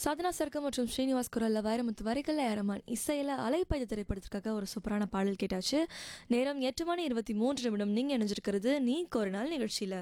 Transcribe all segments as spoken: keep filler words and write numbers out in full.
சாதனா சர்க்கம் மற்றும் ஸ்ரீனிவாஸ் குரல்ல வைரமுத்து வரிகள்ல ஏரமான் இசையில அலைப்பாய்த திரைப்படத்திற்காக ஒரு சூப்பரான பாடல் கேட்டாச்சு. நேரம் எட்டு மணி இருபத்தி மூன்று நிமிடம். நீங்க இணைஞ்சிருக்கிறது நீ ஒரு நாள் நிகழ்ச்சியில.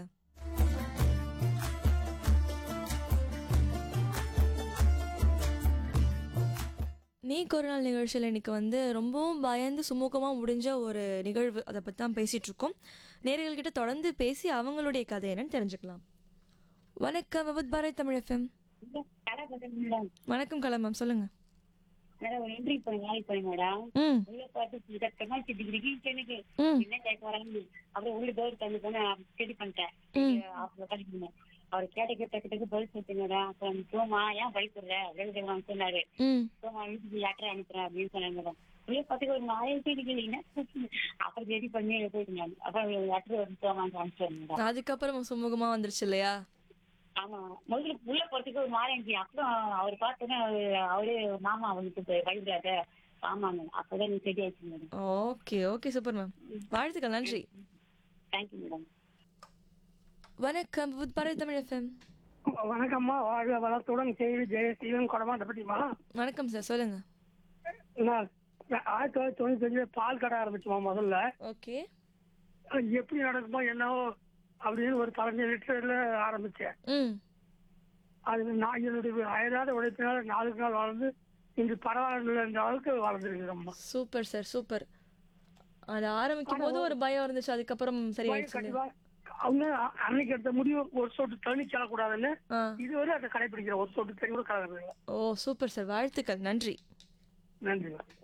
நீ ஒரு நாள் நிகழ்ச்சியில் இன்னைக்கு வந்து ரொம்பவும் பயந்து சுமூகமாக முடிஞ்ச ஒரு நிகழ்வு, அதை பற்றி தான் பேசிகிட்டு இருக்கோம். நேயர்கள்கிட்ட தொடர்ந்து பேசி அவங்களுடைய கதை என்னன்னு தெரிஞ்சுக்கலாம். வணக்கம் விபத் பாரத் தமிழ் எஃப்எம். வணக்கம் கலா மேம், சொல்லுங்க. மேடம் ஒரு இன்டர்வியூ போய் வேலைக்கு போய் மேடம் ம் உள்ள பார்த்து சத்தமா சிட்டிக்கு எனக்கு ம் என்ன கேட்க வராங்க. அப்புறம் உள்ள டோர் தந்து போன ஸ்டடி பண்ணிட்டேன். ம் அப்புறம் படிக்கணும் அவர் கேட்ட கேட்ட கிட்ட பதில் சொல்லிட்டு மேடம். அப்புறம் சோமா ஏன் பயப்படுற அப்படின்னு சொன்னாரு. ம் சோமா வீட்டுக்கு லெட்டர் அனுப்புறேன் அப்படின்னு சொன்னாங்க மேடம். உள்ள பார்த்துக்க ஒரு நாளைக்கு எனக்கு என்ன அப்புறம் ரெடி பண்ணி போயிட்டு அப்புறம் லெட்டர் வந்து சோமான்னு அனுப்பிச்சேன் மேடம். அதுக்கப்புறம் சுமூகமாக வந்துருச்சு இல்லையா? ஆமா முதல்ல உள்ள போறதுக்கு ஒரு மாதிரி இருந்துச்சு. அப்புறம் அவர் பார்த்தோன்னா அவரே மாமா அவனுக்கு பயப்படாத ஆமாங்க அப்பதான் நீ ரெடி ஆயிடுச்சு madam. Okay okay super ma'am, வாழ்த்துக்கள், நன்றி. Thank you madam. வணக்கம் விபத் பாரத் தமிழ் எஃப்எம். வணக்கம்மா, வாழ்க வளத்துடன் செய்தி ஜெயசீலன் கொடமாட்ட பற்றிமா. வணக்கம் சார், சொல்லுங்க. நான் ஆயிரத்தி தொள்ளாயிரத்தி தொண்ணூத்தி அஞ்சுல பால் கடை ஆரம்பிச்சுமா முதல்ல. ஓகே. அது எப்படி நடக்குமோ என்னவோ அப்படின்னு ஒரு பதினஞ்சு லிட்டர்ல ஆரம்பிச்சேன். ம் அது நான் என்னுடைய அயராத உழைப்பினால நாளுக்கு நாள் வளர்ந்து இன்று பரவாயில்ல என்ற அளவுக்கு வளர்ந்துருக்குறோம்மா. Super sir, super. அது ஆரம்பிக்கும் போது ஒரு பயம் இருந்துச்சு, அதுக்கப்புறம் சரியாயிடுச்சு. கண்டிப்பா அவங்க அன்னைக்கு எடுத்த முடிவு ஒரு சொட்டு தண்ணி செல்லக்கூடாதுன்னு ஆ இதுவரை அதை கடைபிடிக்கிற ஒரு சொட்டு தண்ணி கூட கலக்குறது. ஓ சூப்பர் சார், வாழ்த்துக்கள், நன்றி. நன்றி.